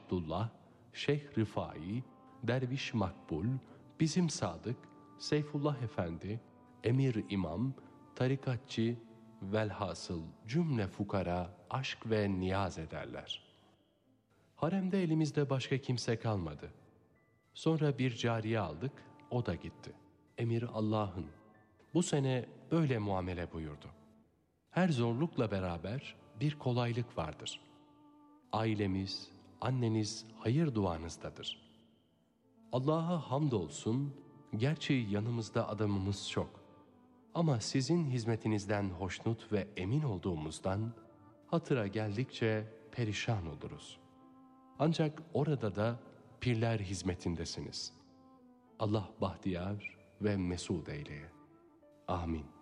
Abdullah, Şeyh Rifai, Derviş Makbul, bizim Sadık, Seyfullah Efendi, Emir İmam, tarikatçı, velhasıl cümle fukara aşk ve niyaz ederler. Haremde elimizde başka kimse kalmadı. Sonra bir cariye aldık, o da gitti. Emir Allah'ın. Bu sene böyle muamele buyurdu. Her zorlukla beraber bir kolaylık vardır. Ailemiz, anneniz hayır duanızdadır. Allah'a hamdolsun, gerçi yanımızda adamımız çok. Ama sizin hizmetinizden hoşnut ve emin olduğumuzdan hatıra geldikçe perişan oluruz. Ancak orada da pirler hizmetindesiniz. Allah bahtiyar ve mesud eyleye. Amin.